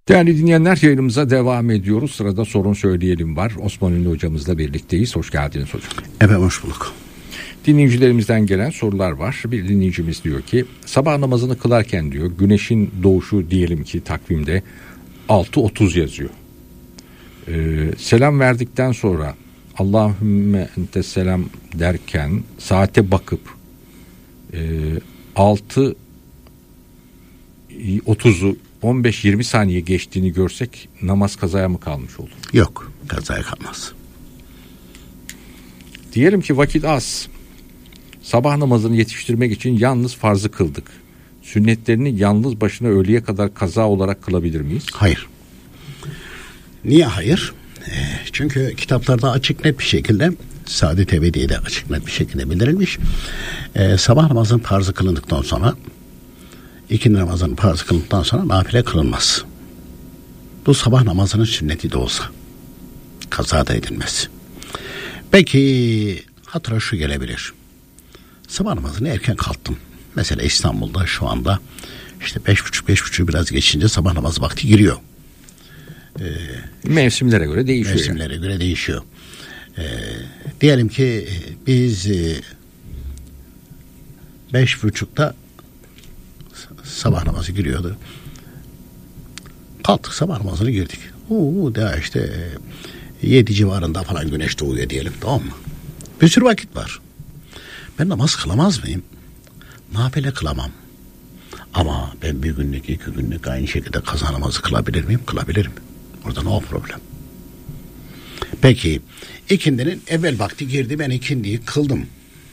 Değerli dinleyenler, yayınımıza devam ediyoruz. Sırada sorun söyleyelim var. Osman Ünlü hocamızla birlikteyiz. Hoş geldiniz hocam. Evet, hoş bulduk. Dinleyicilerimizden gelen sorular var. Bir dinleyicimiz diyor ki sabah namazını kılarken diyor güneşin doğuşu diyelim ki takvimde 6.30 yazıyor. Selam verdikten sonra Allahümme ente selam derken saate bakıp 6.30'u 15-20 saniye geçtiğini görsek namaz kazaya mı kalmış olur? Yok, kazaya kalmaz. Diyelim ki vakit az. Sabah namazını yetiştirmek için yalnız farzı kıldık. Sünnetlerini yalnız başına öğleye kadar kaza olarak kılabilir miyiz? Hayır. Niye hayır? Çünkü kitaplarda açık net bir şekilde, Saadet Ebediye'de açık net bir şekilde bildirilmiş. Sabah namazının farzı kılındıktan sonra, ikindi namazının farzı kılındıktan sonra nafile kılınmaz. Bu sabah namazının sünneti de olsa kaza da edilmez. Peki hatıra şu gelebilir. Sabah namazını erken kalktım. Mesela İstanbul'da şu anda işte 5.30 biraz geçince sabah namazı vakti giriyor. Mevsimlere göre değişiyor. Mevsimlere göre değişiyor. Diyelim ki biz 5.30'da sabah namazı giriyordu. Kalktık, sabah namazını girdik. Daha işte 7 civarında falan güneş doğuyor diyelim, tamam mı? Bir sürü vakit var. Ben namaz kılamaz mıyım? Nafile kılamam. Ama ben bir günlük, 2 günlük aynı şekilde kaza namazı kılabilir miyim? Kılabilirim. Orada no problem. Peki ikindinin evvel vakti girdi, ben ikindiyi kıldım.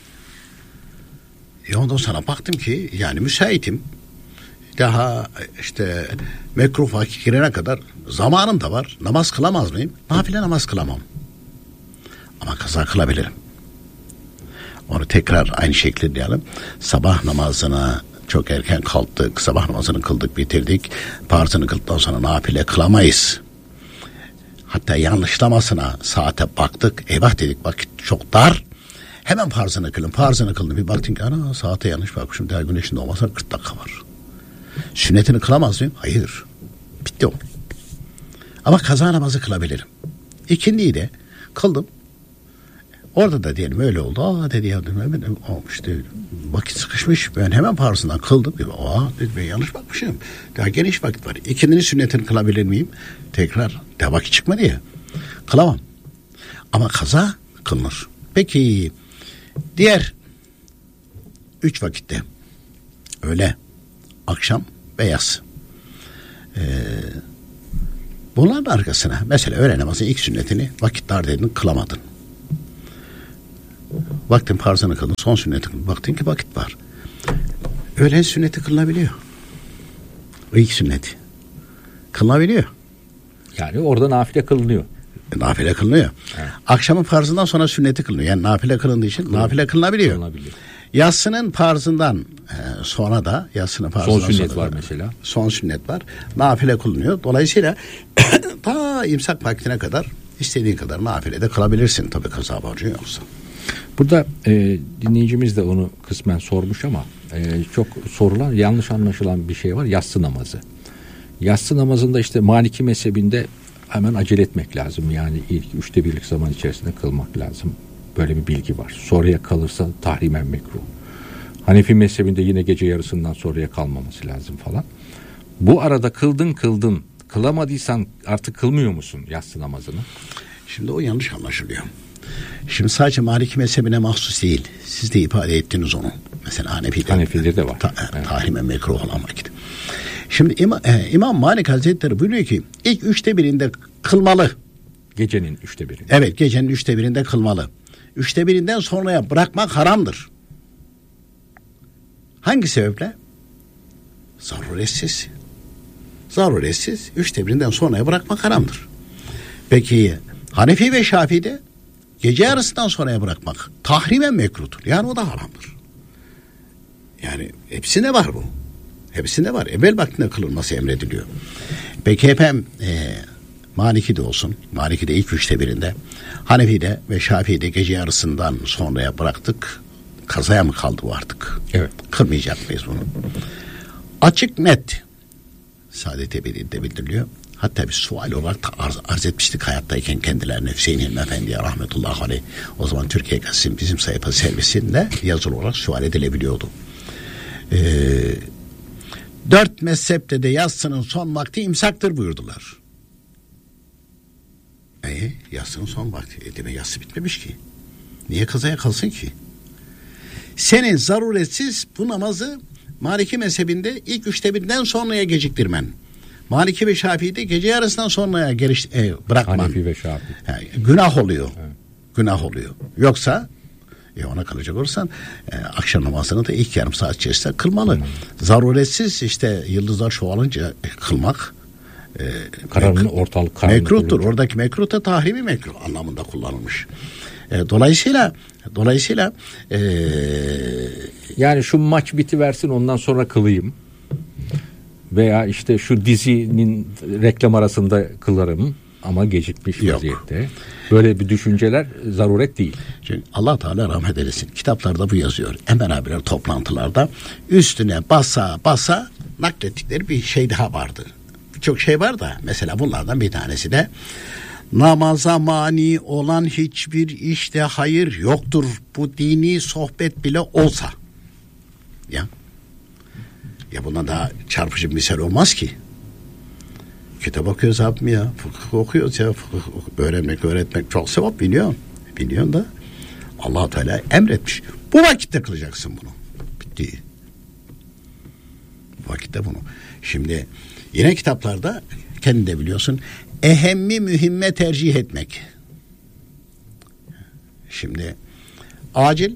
Ondan sonra baktım ki yani müsaitim. Daha işte mekruh vakit girene kadar zamanım da var. Namaz kılamaz mıyım? Nafile namaz kılamam. Ama kaza kılabilirim. Onu tekrar aynı şekilde diyelim. Sabah namazına çok erken kalktık. Sabah namazını kıldık, bitirdik. Farzını kıldıktan sonra nafile kılamayız. Hatta yanlışlamasına saate baktık. Eyvah dedik, vakit çok dar. Hemen farzını kılın. Farzını kıldım. Bir baktım ki ana saate yanlış bakmışım. Daha güneşin doğmasına 40 dakika var. Sünnetini kılamaz mıyım? Hayır. Bitti o. Ama kaza namazı kılabilirim. İkindiyi de kıldım. Orada da diyelim öyle oldu. Dedi ya işte vakit sıkışmış. Ben hemen farzından kıldım. Dedi, ben yanlış bakmışım. Daha geniş vakit var. İkindinin sünnetini kılabilir miyim? Tekrar. Daha vakit çıkmadı ya. Kılamam. Ama kaza kılınır. Peki diğer 3 vakitte öğle, akşam ve yatsı. Bunların arkasına mesela öğle namazı ilk sünnetini vakit dar dedin, kılamadın. Vaktin farzını kıldın, son sünneti kıldın. Baktın ki vakit var. Öğlen sünneti kılınabiliyor. O ilk sünneti. Kılınabiliyor. Yani orada nafile kılınıyor. Nafile kılınıyor. Evet. Akşamın farzından sonra sünneti kılınıyor. Yani nafile kılındığı için nafile kılınabiliyor. Yatsının farzından sonra da yatsının farzından son sünnet var mesela. Son sünnet var. Nafile kılınıyor. Dolayısıyla ta imsak vaktine kadar istediğin kadar nafile de kılabilirsin. Tabii kaza borcu yoksa. Burada dinleyicimiz de onu kısmen sormuş ama çok sorulan, yanlış anlaşılan bir şey var. Yatsı namazı. Yatsı namazında işte Maliki mezhebinde hemen acele etmek lazım. Yani ilk 1/3'lik zaman içerisinde kılmak lazım. Böyle bir bilgi var. Sonraya kalırsa tahrimen mekruh. Hanefi mezhebinde yine gece yarısından sonraya kalmaması lazım falan. Bu arada kıldın. Kılamadıysan artık kılmıyor musun yatsı namazını? Şimdi o yanlış anlaşılıyor. Şimdi sadece Maliki mezhebine mahsus değil. Siz de ifade ettiniz onu. Mesela Hanefi'de de var. Tahrimen mekruh olan vakit. Şimdi İmam Malik Hazretleri buyuruyor ki ilk 1/3'inde kılmalı. Gecenin 1/3'inde. Evet, gecenin 1/3'inde kılmalı. 1/3'inden sonraya bırakmak haramdır. Hangi sebeple? Zaruretsiz. 1/3'inden sonraya bırakmak haramdır. Peki Hanefi ve Şafii'de gece yarısından sonraya bırakmak tahrimen mekruhtur. Yani o da haramdır. Yani hepsinde var bu. Hepsinde var. Evvel vaktinde kılınması emrediliyor. Peki efendim Maliki'de olsun. Maliki'de ilk 1/3'inde. Hanefi'de ve Şafii'de gece yarısından sonraya bıraktık. Kazaya mı kaldı bu artık? Evet. Kırmayacak mıyız bunu? Açık net. Saadet Ebediye'de bildiriliyor. Hatta bir sual olarak da arz etmiştik hayattayken kendilerine, Hüseyin Hilmi Efendi'ye rahmetullahi aleyh. O zaman Türkiye Gazetesi'nin bizim sayfa servisinde yazılı olarak sual edilebiliyordu. 4 mezhepte de yatsının son vakti imsaktır buyurdular. Yatsının son vakti. Demek yatsı bitmemiş ki. Niye kazaya kalsın ki? Senin zaruretsiz bu namazı Maliki mezhebinde ilk 1/3'den sonraya geciktirmen. Maliki ve Şafii'de gece yarısından sonraya bırakman. Hanefi ve Şafii. Yani günah oluyor. Evet. Günah oluyor. Yoksa ona kalacak olursan akşam namazını da ilk yarım saat içerisinde kılmalı. Zaruretsiz işte yıldızlar çoğalınca kılmak ortalık mekruhtur. Olacak. Oradaki mekruh da tahrimi mekruh anlamında kullanılmış. Dolayısıyla yani şu maç bitiversin ondan sonra kılayım. Veya işte şu dizinin reklam arasında kılarım ama gecikmiş vaziyette. Böyle bir düşünceler zaruret değil. Çünkü Allah Teala rahmet eylesin. Kitaplarda bu yazıyor. Emel abiler toplantılarda üstüne basa naklettikleri bir şey daha vardı. Çok şey var da mesela bunlardan bir tanesi de namaza mani olan hiçbir işte hayır yoktur. Bu dini sohbet bile olsa. Ya bundan daha çarpıcı bir misal olmaz ki. Kitap okuyoruz abim ya. Fıkıh okuyoruz ya. Fıkıh öğretmek çok sevap biliyorsun da Allah Teala emretmiş. Bu vakitte kılacaksın bunu. Bitti. Bu vakitte bunu. Şimdi yine kitaplarda kendin de biliyorsun ehemmi mühimme tercih etmek. Şimdi acil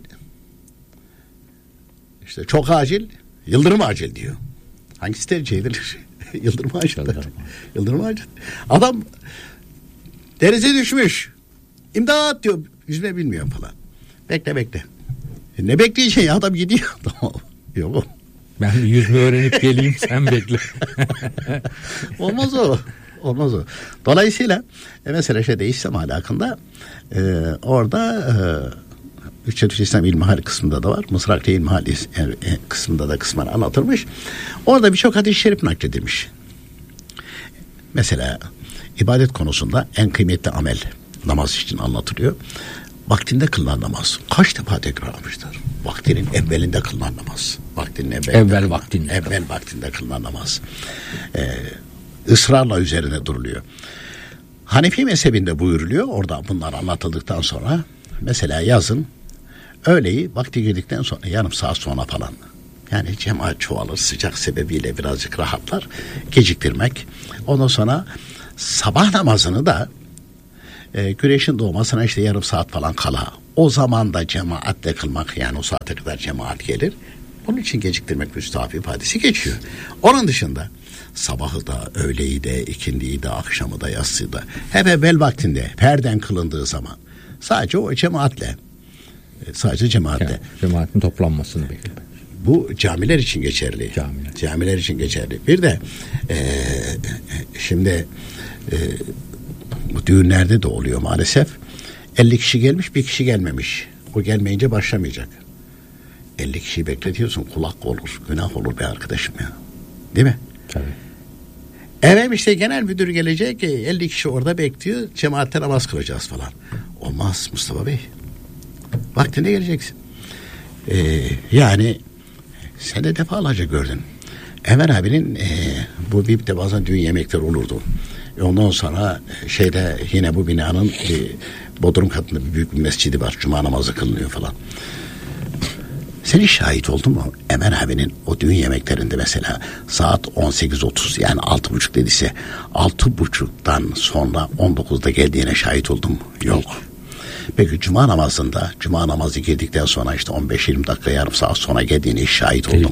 işte çok acil yıldırım acil diyor. Hangisi tercih edilir? Yıldırım acil. Yıldırım acil. Adam denize düşmüş. İmdat diyor. Yüzme bilmiyor falan. Bekle. Ne bekleyeceksin ya, adam gidiyor. Tamam. Yok. Ben yüzme öğrenip geleyim sen bekle. Olmaz o. Dolayısıyla mesela İslam ahlakında orada Üçetül İslam İlmihal kısmında da var. Mısraklı İlmihal kısmında da kısmen anlatılmış. Orada birçok hadis-i şerif nakledilmiş. Mesela ibadet konusunda en kıymetli amel namaz için anlatılıyor. Vaktinde kılınan namaz. Kaç defa tekrarlamışlar. Vaktinin evvelinde kılınan namaz. Evvel vaktinde kılınan namaz. Israrla üzerine duruluyor. Hanefi mezhebinde buyuruluyor. Orada bunlar anlatıldıktan sonra mesela yazın öğleyi vakti girdikten sonra yarım saat sonra falan. Yani cemaat çoğalır, sıcak sebebiyle birazcık rahatlar. Geciktirmek. Ondan sonra sabah namazını da güneşin doğmasına işte yarım saat falan kala. O zaman da cemaatle kılmak, yani o saate kadar cemaat gelir. Onun için geciktirmek müstahap ifadesi geçiyor. Onun dışında sabahı da, öğleyi de, ikindiyi de, akşamı da, yatsıyı da hep evvel vaktinde ferden kılındığı zaman sadece o cemaatle yani, cemaatin toplanmasını bekliyor. Bu camiler için geçerli. Camiler için geçerli. Bir de şimdi bu düğünlerde de oluyor maalesef. 50 kişi gelmiş, bir kişi gelmemiş. O gelmeyince başlamayacak. 50 kişiyi bekletiyorsun, kulak olur, günah olur be arkadaşım ya. Değil mi? Tabii. Evet, işte genel müdür gelecek, 50 kişi orada bekliyor, cemaatte namaz kılacağız falan. Olmaz Mustafa Bey. Vaktinde geleceksin. Yani sen de defalarca gördün. Emel abinin bu VIP'te bazen düğün yemekleri olurdu. Ondan sonra yine bu binanın bodrum katında bir büyük bir mescidi var. Cuma namazı kılınıyor falan. Sen hiç şahit oldun mu? Emel abinin o düğün yemeklerinde mesela saat 18.30 yani 6.30 dediyse 6.30'dan sonra 19'da geldiğine şahit oldun mu? Yok. Peki cuma namazı girdikten sonra işte 15-20 dakika yarım saat sonra geldiğine hiç şahit oldun mu?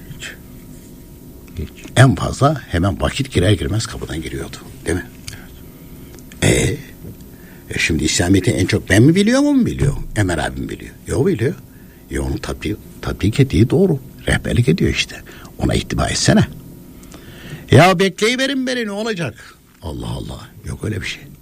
Hiç. En fazla hemen vakit girer girmez kapıdan giriyordu. Değil mi? Evet. Şimdi İslamiyet'i en çok ben mi biliyorum mu biliyor? Emel abim biliyor. Yok biliyor. Onun tatbik ettiği doğru. Rehberlik ediyor işte. Ona ittiba etsene. Ya bekleyiverin beni, ne olacak? Allah Allah. Yok öyle bir şey.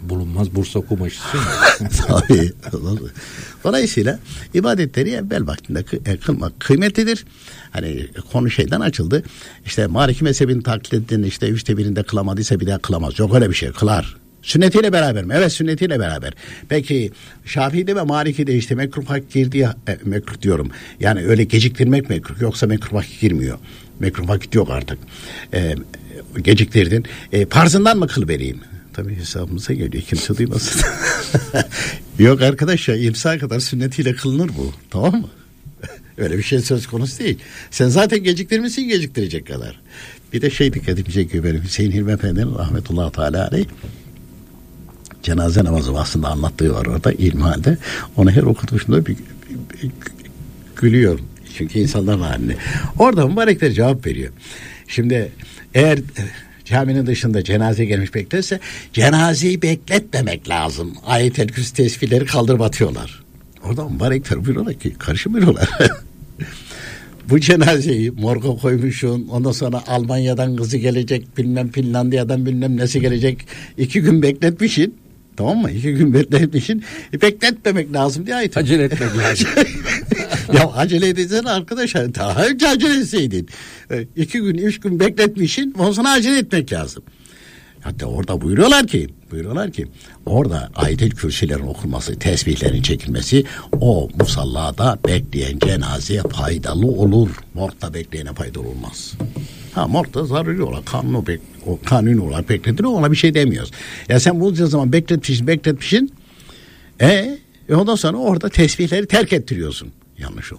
bulunmaz Bursa kumaşısı. Tabii. Dolayısıyla ibadetleri evvel vaktinde kılmak kıymetlidir. Hani konu şeyden açıldı. İşte Maliki mezhebini taklit edin, işte 1/3'inde kılamadıysa bir daha kılamaz. Yok öyle bir şey, kılar. Sünnetiyle beraber mi? Evet, sünnetiyle beraber. Peki Şafii'de ve Maliki'de işte mekruh vakit girdiği mekruh diyorum. Yani öyle geciktirmek mekruh. Yoksa mekruh vakit girmiyor. Mekruh vakit yok artık. Geciktirdin. Farzından mı kılıvereyim? Tabii hesabımıza geliyor. Kimse duymasın. Yok arkadaşlar, imsa kadar sünnetiyle kılınır bu. Tamam mı? Öyle bir şey söz konusu değil. Sen zaten geciktirmişsin, geciktirecek kadar. Bir de şey dikkatimi çekiyor benim. Hüseyin Hilmi Efendi'nin rahmetullahi teala aleyh cenaze namazı aslında anlattığı var orada ilmihalde. Onu her okutuşumda bir gülüyorum. Çünkü insanlar halinde. Orada mübarekler cevap veriyor. Şimdi eğer caminin dışında cenaze gelmiş beklerse cenazeyi bekletmemek lazım. Ayet-el Kürsi tesbihleri kaldırıp atıyorlar. Orada mübarekler buyuruyorlar ki karışmıyorlar. Bu cenazeyi morga koymuşsun, ondan sonra Almanya'dan kızı gelecek, bilmem Finlandiya'dan bilmem nesi gelecek, 2 gün bekletmişsin. Tamam mı? 2 gün bekletmişsin. Bekletmemek lazım diye ayet. Acele etmek lazım. Ya acele edeceksin arkadaşlar. Daha önce acele etseydin. 2 gün 3 gün bekletmişsin. Ondan sonra acele etmek lazım. Hatta orada buyuruyorlar ki orada ayet-el kürsülerin okunması, tesbihlerin çekilmesi o musallada bekleyen cenazeye faydalı olur. Morgda bekleyene faydalı olmaz. Morgda zaruri olarak kanuni olarak bekletilir, ona bir şey demiyoruz. Ya sen bu zaman bekletmişsin ondan sonra orada tesbihleri terk ettiriyorsun. Yanlış o.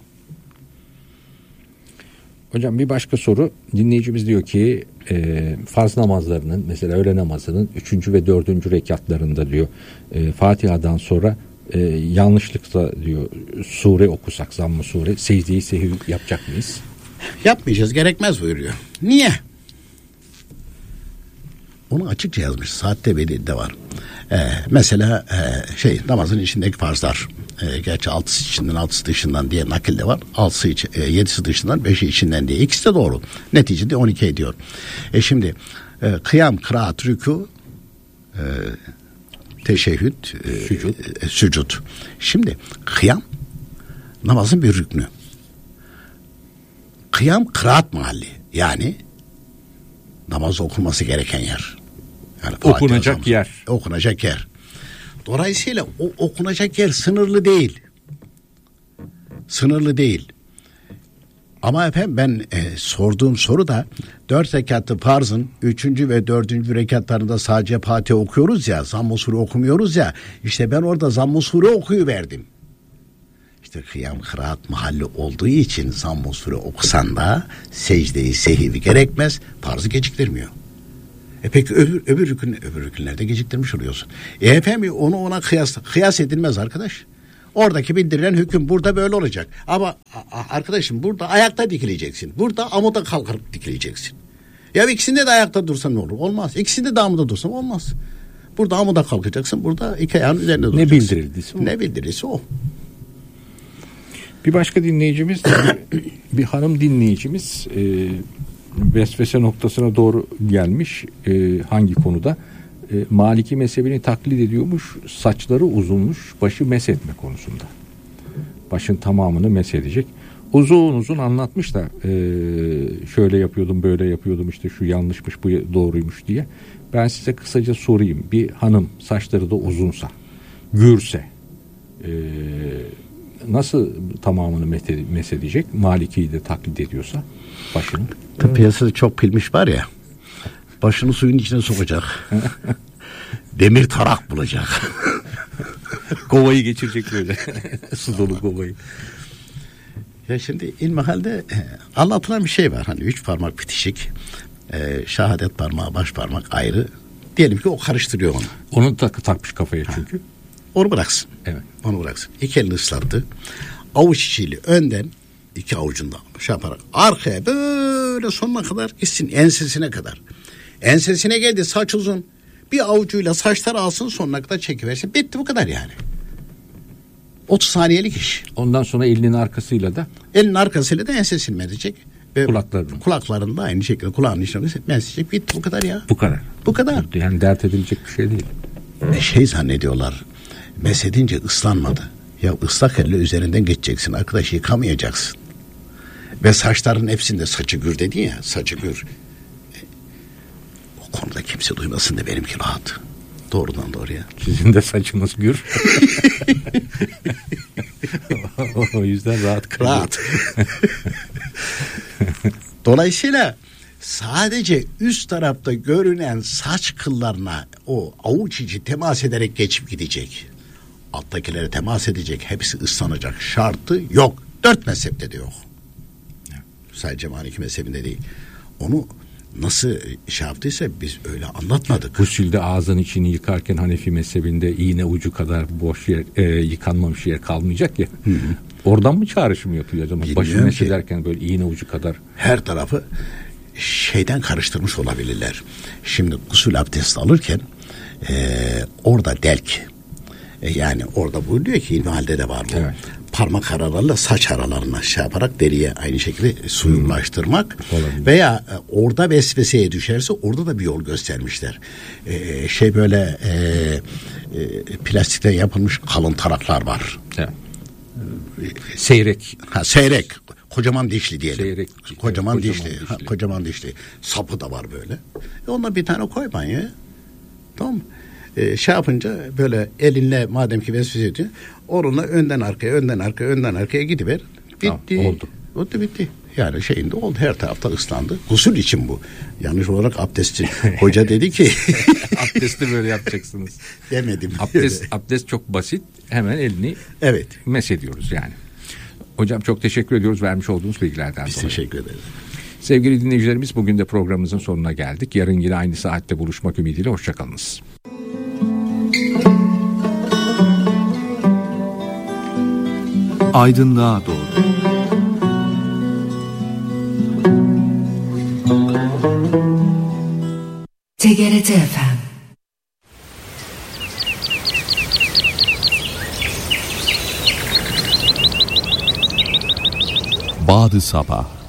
Hocam bir başka soru. Dinleyicimiz diyor ki farz namazlarının, mesela öğle namazının 3. ve 4. rekatlarında diyor Fatiha'dan sonra yanlışlıkla diyor sure okusak, zamm-ı sure, secde-i sehvi yapacak mıyız? Yapmayacağız, gerekmez buyuruyor. Niye? Onu açıkça yazmış. Saatte Veli'de var. Mesela namazın içindeki farzlar. Gerçi 6'sı içinden 6'sı dışından diye nakilde var. 7'si dışından 5'i içinden diye. İkisi de doğru. Neticede 12 ediyor. Şimdi kıyam, kıraat, rükû, teşehhüd, sücud. Şimdi kıyam namazın bir rüknü. Kıyam kıraat mahalli. Yani namaz okunması gereken yer. Yani okunacak yer. Dolayısıyla o okunacak yer sınırlı değil. Ama efendim ben sorduğum soru da 4 rekatlı farzın 3. ve 4. rekatlarında sadece Fatiha okuyoruz ya, zamm-ı sure okumuyoruz ya. İşte ben orada zamm-ı sure okuyuverdim. İşte kıyam kıraat mahalli olduğu için zamm-ı sure okusan da secde-i sehvi gerekmez, farzı geciktirmiyor. Peki öbür rükünlerde geciktirmiş oluyorsun. Efendim onu ona kıyas edilmez arkadaş. Oradaki bildirilen hüküm burada böyle olacak. Ama arkadaşım burada ayakta dikileceksin. Burada amuda kalkıp dikileceksin. Ya ikisinde de ayakta dursan ne olur? Olmaz. İkisinde de amuda dursan olmaz. Burada amuda kalkacaksın. Burada 2 ayağın üzerinde duracaksın. Ne bildirildiyse o. Bir başka dinleyicimiz, bir hanım dinleyicimiz vesvese noktasına doğru gelmiş. Hangi konuda? Maliki mezhebini taklit ediyormuş, saçları uzunmuş, başı meshetme konusunda. Başın tamamını meshedecek. Uzun anlatmış da şöyle yapıyordum, böyle yapıyordum, işte şu yanlışmış, bu doğruymuş diye. Ben size kısaca sorayım. Bir hanım saçları da uzunsa, gürse nasıl tamamını meshedecek? Maliki'yi de taklit ediyorsa başını. Piyasada çok bilmiş var ya, başını suyun içine sokacak. Demir tarak bulacak. Kovayı geçirecek böyle. Su dolu kovayı. Ya şimdi ilmihalde anlatılan bir şey var. Hani 3 parmak bitişik. Şehadet parmağı, baş parmak ayrı. Diyelim ki o karıştırıyor onu. Onu takmış kafaya çünkü. Onu bıraksın. Evet. Onu bıraksın. 2 elini ıslattı. Avuç içiyle önden 2 avucunda yaparak arkaya böyle sonuna kadar gitsin, ensesine kadar. Ensesine geldi, saç uzun. Bir avucuyla saçları alsın, sonuna kadar çekiversin. Bitti, bu kadar yani. 30 saniyelik iş. Ondan sonra elinin arkasıyla da ensesini medecek. Kulaklarında aynı şekilde kulağının içine mesecek. Bitti, bu kadar ya. Bu kadar. Yani dert edilecek bir şey değil. Zannediyorlar. Mesedince ıslanmadı. Ya ıslak elle üzerinden geçeceksin arkadaş, yıkamayacaksın. Ve saçların hepsinde saçı gür dedi ya, saçı gür. O konuda kimse duymasın da benimki rahat. Doğrudan doğruya. Sizin de saçınız gür. O yüzden rahat. Rahat. Dolayısıyla sadece üst tarafta görünen saç kıllarına o avuç içi temas ederek geçip gidecek. Alttakilere temas edecek. Hepsi ıslanacak. Şartı yok. 4 mezhepte de yok. Sadece Maliki mezhebinde değil. Onu nasıl yaptıysa biz öyle anlatmadık. Gusülde ağzın içini yıkarken Hanefi mezhebinde iğne ucu kadar boş yer, yıkanmamış yer kalmayacak ya. Hı-hı. Oradan mı çağrışım yapıyor acaba? Başı mesederken böyle iğne ucu kadar. Her tarafı şeyden karıştırmış olabilirler. Şimdi gusül abdesti alırken orada delk, yani orada buyuruyor ki İlmihal'de de var bu. Evet. Parmak aralarıyla saç aralarına yaparak deriye aynı şekilde suyu ulaştırmak veya orada vesveseye düşerse orada da bir yol göstermişler. Böyle plastikten yapılmış kalın taraklar var. Evet. Seyrek. Seyrek. Kocaman dişli diyelim. Seyrek. Kocaman dişli. Kocaman dişli. Sapı da var böyle. Onunla bir tane koy banyoya. Tamam mı? Yapınca böyle elinle madem ki vesvese ediyor, onunla önden arkaya gidiver. Bitti. Tamam, oldu bitti. Yani şeyinde oldu, her tarafta ıslandı. Gusül için bu. Yanlış olarak abdestçi hoca dedi ki abdesti böyle yapacaksınız. Demedim. Abdest çok basit. Hemen elini mesediyoruz yani. Hocam çok teşekkür ediyoruz vermiş olduğunuz bilgilerden dolayı. Biz teşekkür ederiz. Sevgili dinleyicilerimiz, bugün de programımızın sonuna geldik. Yarın yine aynı saatte buluşmak ümidiyle hoşçakalınız. Aydınlığa doğru. TGRT FM. Bağdı Sabah.